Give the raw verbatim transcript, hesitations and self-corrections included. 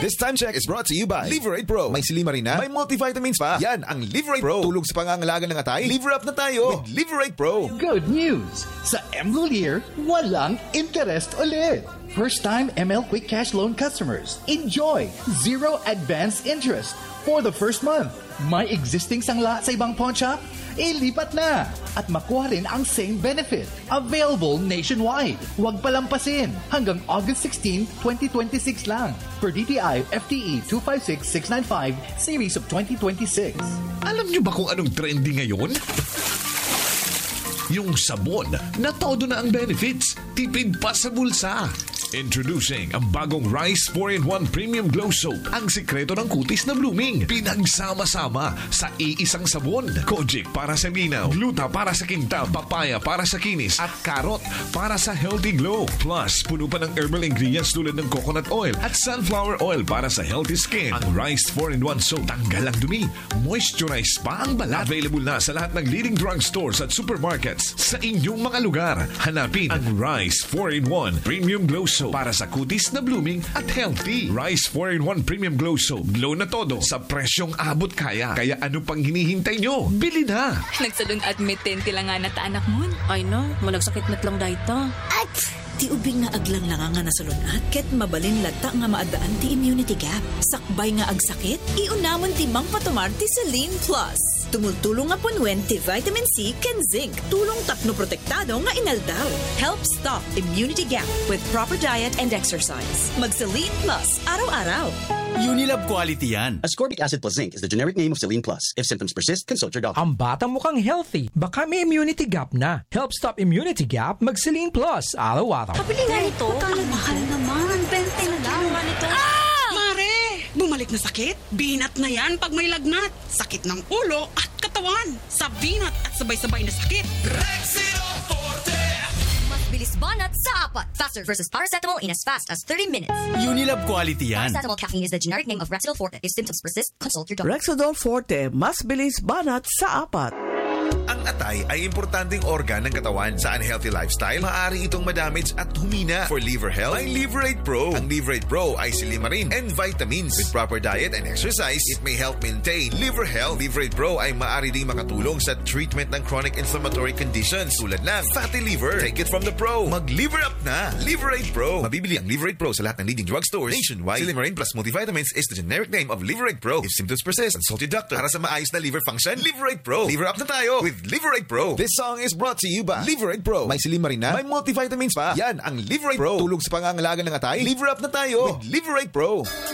This time check is brought to you by Liverate Pro. May Silimarin na, may multivitamins pa. Yan ang Liverate Pro. Tulog sa pangangalaga ng atay. Liver up na tayo with Liverate Pro. Good news! Sa M-Lolier, walang interest ulit. First-time M L Quick Cash Loan customers, enjoy zero advance interest for the first month. May existing sangla sa ibang pawn shop? Ilipat na at makuha rin ang same benefit. Available nationwide. Huwag palampasin. Hanggang August sixteenth, twenty twenty-six lang. Per D T I F T E two five six six nine five, Series of twenty twenty-six. Alam niyo ba kung anong trending ngayon? Yung sabon na todo na ang benefits. Tipid pa sa bulsa. Introducing ang bagong Rice four in one Premium Glow Soap. Ang sikreto ng kutis na blooming. Pinagsama-sama sa iisang sabon. Kojic para sa linaw, gluta para sa kintab, papaya para sa kinis, at carrot para sa healthy glow. Plus, puno pa ng herbal ingredients tulad ng coconut oil at sunflower oil para sa healthy skin. Ang Rice four in one Soap, tanggal ang dumi, moisturize pa ang balat. Available na sa lahat ng leading drugstores at supermarkets sa inyong mga lugar. Hanapin ang Rice four in one Premium Glow Soap para sa kutis na blooming at healthy. Rice four in one Premium Glow Soap. Glow na todo sa presyong abot kaya. Kaya ano pang hinihintay nyo? Bili na! Nagsadong admitin tila nga na ta anak mo. Ay no, malagsakit na lang dahito. At ti ubing nga aglang lang nga nasulunat. Ket mabalin lata nga maadaan ti immunity gap. Sakbay nga agsakit, iunamon ti Mang Patumar ti Celine Plus. Tumultulong nga punwen ti vitamin C ken zinc. Tulong tapno protektado nga inaldaw. Help stop immunity gap with proper diet and exercise. Mag-Celine Plus araw-araw. Unilab quality yan. Ascorbic acid plus zinc is the generic name of Celine Plus. If symptoms persist, consult your doctor. Ang bata mukhang healthy. Baka may immunity gap na. Help stop immunity gap, mag-Celine Plus araw-araw. Pabili nga ito. Magkano mahal naman. Bente na lang. Ganito. Ah! Mare! Bumalik na sakit? Binat na yan pag may lagnat. Sakit ng ulo at katawan. Sa binat at sabay-sabay na sakit. Rexidol Forte! Mas bilis banat sa apat. Faster versus paracetamol in as fast as thirty minutes. Unilab quality yan. Paracetamol caffeine is the generic name of Rexidol Forte. If symptoms persist, consult your doctor. Rexidol Forte, mas bilis banat sa apat. Ang atay ay importanteng organ ng katawan. Sa unhealthy lifestyle, maaari itong madamage at humina. For liver health, may Liverate Pro. Ang Liverate Pro ay silimarin and vitamins. With proper diet and exercise, it may help maintain liver health. Liverate Pro ay maaari ding makatulong sa treatment ng chronic inflammatory conditions tulad ng fatty liver. Take it from the pro. Mag-liver up na. Liverate Pro. Mabibili ang Liverate Pro sa lahat ng leading drugstores nationwide. Silimarin plus multivitamins is the generic name of Liverate Pro. If symptoms persist, consult your doctor. Para sa maayos na liver function, Liverate Pro. Liver up na tayo with Liverate Pro. This song is brought to you by Liverate Pro. May Silimarin na, may multivitamins pa. Yan ang Liverate Pro. Tulog sa pangangalaga ng atay. Liver up na tayo with Liverate Pro.